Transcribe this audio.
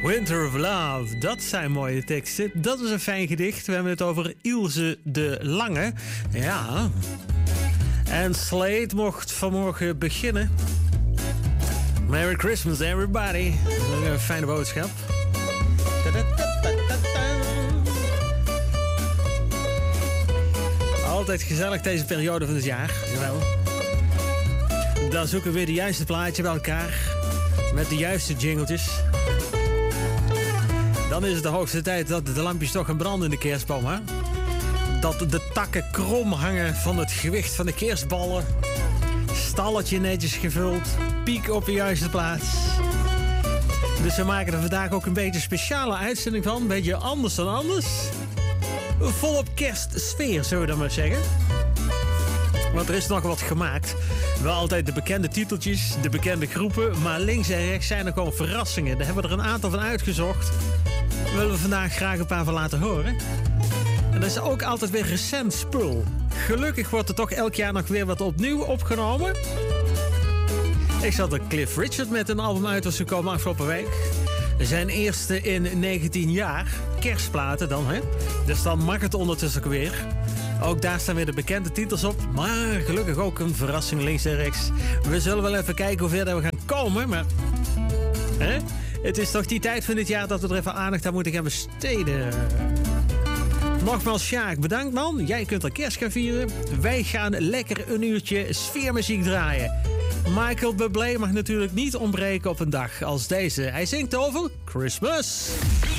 Winter of Love, dat zijn mooie teksten. Dat is een fijn gedicht. We hebben het over Ilse de Lange. Ja. En Slade mocht vanmorgen beginnen. Merry Christmas, everybody. Dat is een fijne boodschap. Altijd gezellig deze periode van het jaar. Jawel. Dan zoeken we weer de juiste plaatje bij elkaar. Met de juiste jingletjes. Dan is het de hoogste tijd dat de lampjes toch gaan branden in de kerstboom, hè? Dat de takken krom hangen van het gewicht van de kerstballen. Stalletje netjes gevuld. Piek op de juiste plaats. Dus we maken er vandaag ook een beetje speciale uitzending van. Een beetje anders dan anders. Volop kerstsfeer, zullen we dan maar zeggen. Want er is nog wat gemaakt. Wel altijd de bekende titeltjes, de bekende groepen. Maar links en rechts zijn er gewoon verrassingen. Daar hebben we er een aantal van uitgezocht. Daar willen we vandaag graag een paar van laten horen. En dat is ook altijd weer recent spul. Gelukkig wordt er toch elk jaar nog weer wat opnieuw opgenomen. Ik zat dat Cliff Richard met een album uit was gekomen afgelopen week. Zijn eerste in 19 jaar. Kerstplaten dan, hè. Dus dan mag het ondertussen ook weer. Ook daar staan weer de bekende titels op. Maar gelukkig ook een verrassing links en rechts. We zullen wel even kijken hoe ver we gaan komen. Maar hè? Het is toch die tijd van dit jaar dat we er even aandacht aan moeten gaan besteden. Nogmaals, Sjaak, bedankt man. Jij kunt er kerst gaan vieren. Wij gaan lekker een uurtje sfeermuziek draaien. Michael Bublé mag natuurlijk niet ontbreken op een dag als deze. Hij zingt over Christmas.